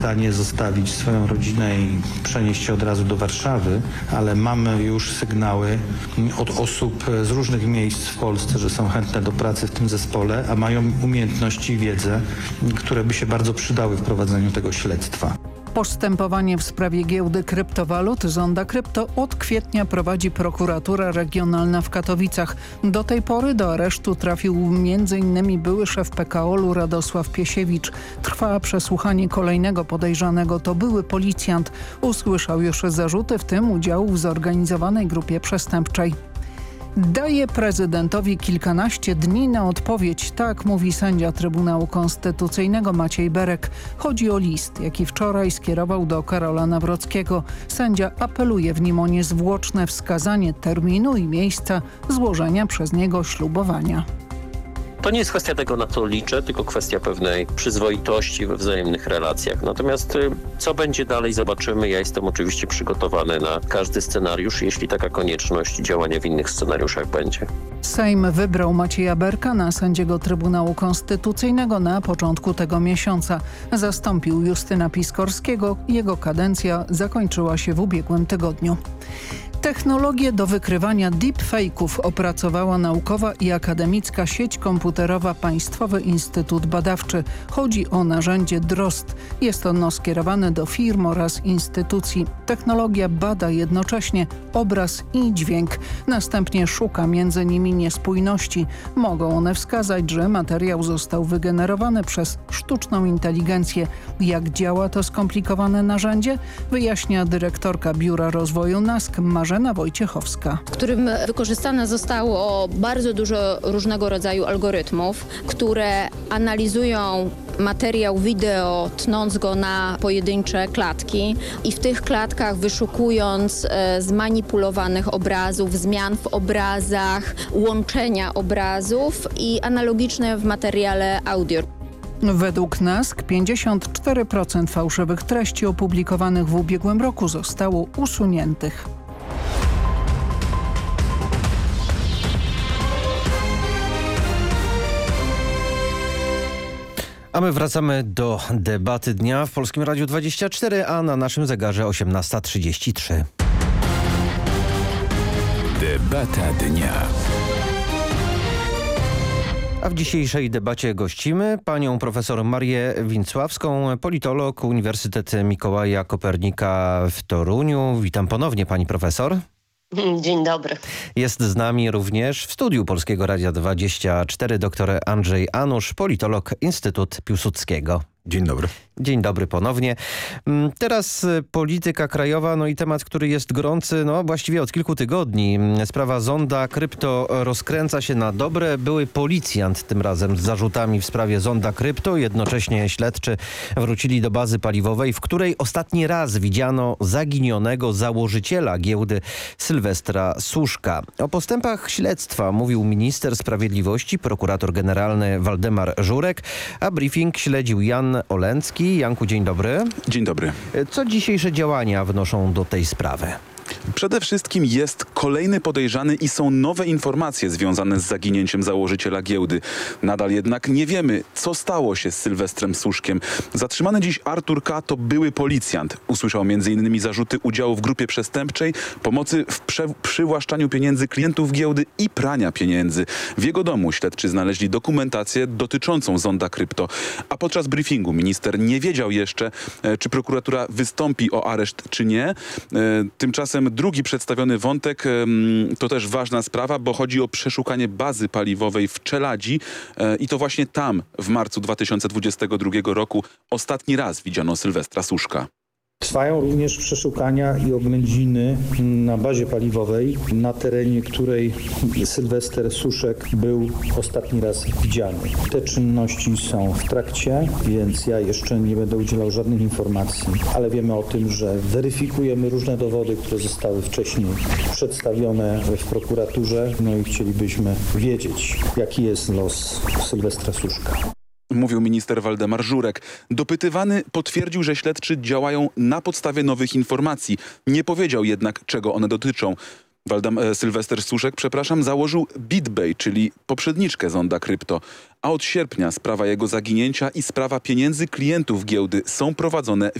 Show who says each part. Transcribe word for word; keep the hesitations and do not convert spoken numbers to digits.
Speaker 1: w stanie zostawić swoją rodzinę i przenieść się od razu do Warszawy, ale mamy już sygnały od osób z różnych miejsc w Polsce, że są chętne do pracy w tym zespole, a mają umiejętności i wiedzę, które by się bardzo przydały w prowadzeniu tego śledztwa.
Speaker 2: Postępowanie w sprawie giełdy kryptowalut Zonda Krypto od kwietnia prowadzi prokuratura regionalna w Katowicach. Do tej pory do aresztu trafił między innymi były szef P K O L-u Radosław Piesiewicz. Trwa przesłuchanie kolejnego podejrzanego, to były policjant. Usłyszał już zarzuty, w tym udziału w zorganizowanej grupie przestępczej. Daje prezydentowi kilkanaście dni na odpowiedź, tak mówi sędzia Trybunału Konstytucyjnego Maciej Berek. Chodzi o list, jaki wczoraj skierował do Karola Nawrockiego. Sędzia apeluje w nim o niezwłoczne wskazanie terminu i miejsca złożenia przez niego ślubowania.
Speaker 3: To nie jest kwestia tego, na co liczę, tylko kwestia pewnej przyzwoitości we wzajemnych relacjach. Natomiast co będzie dalej, zobaczymy. Ja jestem oczywiście przygotowany na każdy scenariusz, jeśli taka konieczność działania w innych scenariuszach będzie.
Speaker 2: Sejm wybrał Macieja Berka na sędziego Trybunału Konstytucyjnego na początku tego miesiąca. Zastąpił Justyna Piskorskiego. Jego kadencja zakończyła się w ubiegłym tygodniu. Technologię do wykrywania deepfake'ów opracowała naukowa i akademicka sieć komputerowa Państwowy Instytut Badawczy. Chodzi o narzędzie DROST. Jest ono skierowane do firm oraz instytucji. Technologia bada jednocześnie obraz i dźwięk. Następnie szuka między nimi niespójności. Mogą one wskazać, że materiał został wygenerowany przez sztuczną inteligencję. Jak działa to skomplikowane narzędzie? Wyjaśnia dyrektorka Biura Rozwoju N A S K Marzena Wojciechowska.
Speaker 4: W którym wykorzystane zostało bardzo dużo różnego rodzaju algorytmów, które analizują materiał wideo, tnąc go na pojedyncze klatki i w tych klatkach wyszukując e, zmanipulowanych obrazów, zmian w obrazach, łączenia obrazów i analogiczne w materiale audio.
Speaker 2: Według N A S K pięćdziesiąt cztery procent fałszywych treści opublikowanych w ubiegłym roku zostało usuniętych.
Speaker 5: A my wracamy do debaty dnia w Polskim Radiu dwadzieścia cztery, a na naszym zegarze osiemnasta trzydzieści trzy.
Speaker 6: Debata dnia.
Speaker 5: A w dzisiejszej debacie gościmy panią profesor Marię Więcławską, politolog, Uniwersytet Mikołaja Kopernika w Toruniu. Witam ponownie, pani profesor.
Speaker 7: Dzień dobry.
Speaker 5: Jest z nami również w studiu Polskiego Radia dwadzieścia cztery dr Andrzej Anusz, politolog, Instytut Piłsudskiego.
Speaker 6: Dzień dobry.
Speaker 5: Dzień dobry ponownie. Teraz polityka krajowa, no i temat, który jest gorący, no właściwie od kilku tygodni. Sprawa Zonda Krypto rozkręca się na dobre. Były policjant tym razem z zarzutami w sprawie Zonda Krypto. Jednocześnie śledczy wrócili do bazy paliwowej, w której ostatni raz widziano zaginionego założyciela giełdy Sylwestra Suszka. O postępach śledztwa mówił minister sprawiedliwości, prokurator generalny Waldemar Żurek, a briefing śledził Jan Olencki. Janku, dzień dobry.
Speaker 6: Dzień dobry.
Speaker 5: Co dzisiejsze działania wnoszą do tej sprawy?
Speaker 6: Przede wszystkim jest kolejny podejrzany i są nowe informacje związane z zaginięciem założyciela giełdy. Nadal jednak nie wiemy, co stało się z Sylwestrem Suszkiem. Zatrzymany dziś Artur K. to były policjant. Usłyszał między innymi zarzuty udziału w grupie przestępczej, pomocy w prze- przywłaszczaniu pieniędzy klientów giełdy i prania pieniędzy. W jego domu śledczy znaleźli dokumentację dotyczącą Zonda Krypto. A podczas briefingu minister nie wiedział jeszcze, e, czy prokuratura wystąpi o areszt, czy nie. E, tymczasem drugi przedstawiony wątek to też ważna sprawa, bo chodzi o przeszukanie bazy paliwowej w Czeladzi i to właśnie tam w marcu dwa tysiące dwudziestego drugiego roku ostatni raz widziano Sylwestra Suszka.
Speaker 1: Trwają również przeszukania i oględziny na bazie paliwowej, na terenie której Sylwester Suszek był ostatni raz widziany. Te czynności są w trakcie, więc ja jeszcze nie będę udzielał żadnych informacji, ale wiemy o tym, że weryfikujemy różne dowody, które zostały wcześniej przedstawione w prokuraturze, no i chcielibyśmy wiedzieć, jaki jest los Sylwestra Suszka.
Speaker 6: Mówił minister Waldemar Żurek. Dopytywany potwierdził, że śledczy działają na podstawie nowych informacji. Nie powiedział jednak, czego one dotyczą. Waldam, e, Sylwester Suszek, przepraszam, założył BitBay, czyli poprzedniczkę Zonda Krypto. A od sierpnia sprawa jego zaginięcia i sprawa pieniędzy klientów giełdy są prowadzone